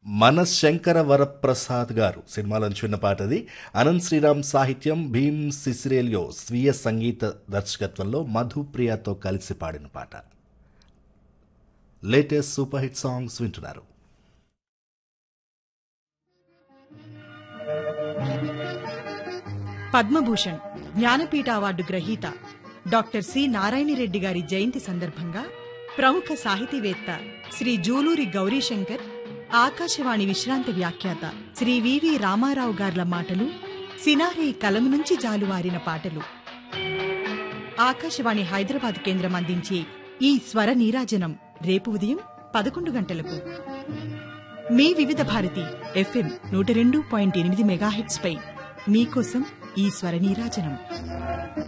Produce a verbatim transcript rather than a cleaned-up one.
మన శంకర వరప్రసాద్ గారు సినిమాలోంచి విన్న పాట అది. అనంత్ శ్రీరామ్ సాహిత్యం, భీమ్ సిసిరేలియో స్వీయ సంగీత దర్శకత్వంలో మధుప్రియతో కలిసి పాడిన పాట. లేటెస్ట్ సూపర్ హిట్ సాంగ్స్ వింటున్నారు. పద్మభూషణ్ జ్ఞానపీఠ అవార్డు గ్రహీత డాక్టర్ సి నారాయణరెడ్డి గారి జయంతి సందర్భంగా ప్రముఖ సాహితీవేత్త శ్రీ జూలూరి గౌరీశంకర్, ఆకాశవాణి విశ్రాంతి వ్యాఖ్యాత శ్రీ వివి రామారావు గార్ల మాటలు, సినారే కలం నుంచి జాలువారిన పాటలు. ఆకాశవాణి హైదరాబాద్ కేంద్రం అందించే ఈ స్వర నీరాజనం రేపు ఉదయం పదకొండు గంటలకు మీ వివిధ భారతి ఎఫ్ఎం నూట రెండు పాయింట్ ఎనిమిది మెగాహెట్స్ పై మీకోసం ఈ స్వర నీరాజనం.